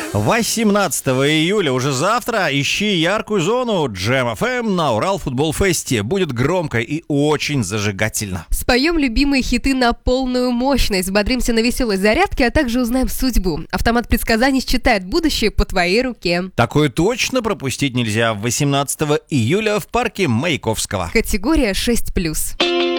18 июля, уже завтра, ищи яркую зону Jam FM на Урал Футбол Фесте. Будет громко и очень зажигательно. Споем любимые хиты на полную мощность, бодримся на веселой зарядке, а также узнаем судьбу. Автомат предсказаний считает будущее по твоей руке. Такое точно пропустить нельзя. 18 июля в парке Маяковского. Категория 6+.